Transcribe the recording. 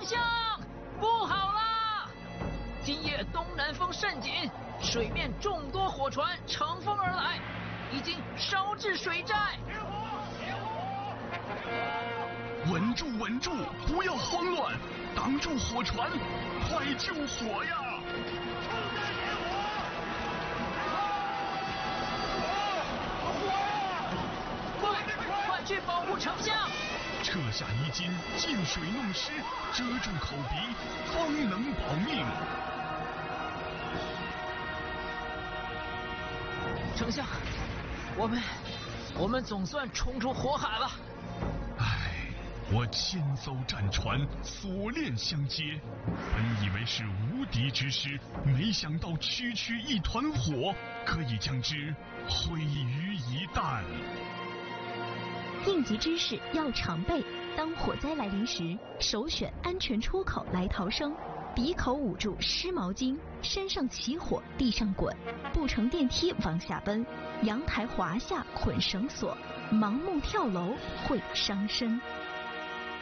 相，不好啦！今夜东南风甚紧，水面众多火船乘风而来，已经烧至水寨。 稳住，稳住，不要慌乱，挡住火船，快救火呀！ 快去保护丞相！ 撤下衣襟，进水弄湿，遮住口鼻，方能保命。 丞相，我们总算冲出火海了。 我千艘战船锁链相接，本以为是无敌之师，没想到区区一团火可以将之毁于一旦。 应急知识要常备，当火灾来临时，首选安全出口来逃生。鼻口捂住湿毛巾，身上起火地上滚，不乘电梯往下奔，阳台滑下捆绳索，盲目跳楼会伤身。